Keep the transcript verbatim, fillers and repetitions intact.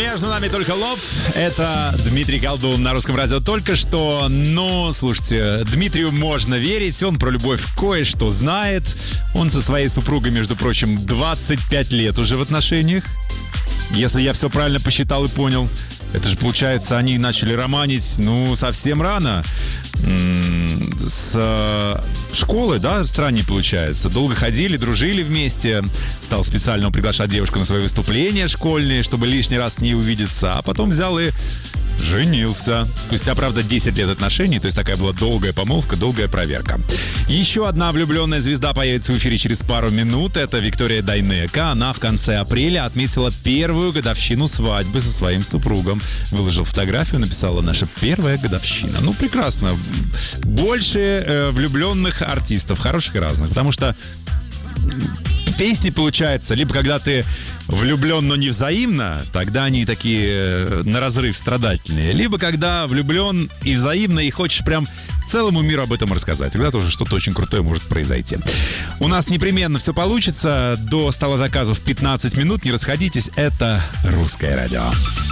Между нами только лов. Это Дмитрий Колдун на Русском радио только что. Но, слушайте, Дмитрию можно верить. Он про любовь кое-что знает. Он со своей супругой, между прочим, двадцать пять лет уже в отношениях. Если я все правильно посчитал и понял. Это же, получается, они начали романить, ну, совсем рано. С школы, да, с ранней, получается. Долго ходили, дружили вместе. Стал специально приглашать девушку на свои выступления школьные, чтобы лишний раз с ней увидеться. А потом взял и женился. Спустя, правда, десять лет отношений. То есть такая была долгая помолвка, долгая проверка. Еще одна влюбленная звезда появится в эфире через пару минут. Это Виктория Дайнеко. Она в конце апреля отметила первую годовщину свадьбы со своим супругом. Выложил фотографию, написала: наша первая годовщина. Ну, прекрасно. Больше э, влюбленных артистов, хороших и разных. Потому что песни, получается, либо когда ты влюблен, но не взаимно, тогда они такие на разрыв страдательные. Либо когда влюблен и взаимно, и хочешь прям целому миру об этом рассказать. Тогда тоже что-то очень крутое может произойти. У нас непременно все получится. До стола заказов пятнадцать минут. Не расходитесь. Это «Русское радио».